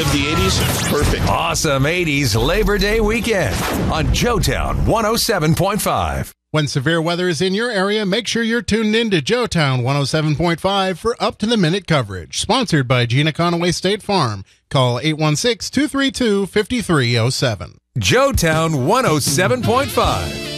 relive the 80s, perfect. Awesome 80s Labor Day weekend on Joetown 107.5. When severe weather is in your area, make sure you're tuned in to Joetown 107.5 for up-to-the-minute coverage. Sponsored by Gina Conaway State Farm. Call 816-232-5307. Joetown 107.5.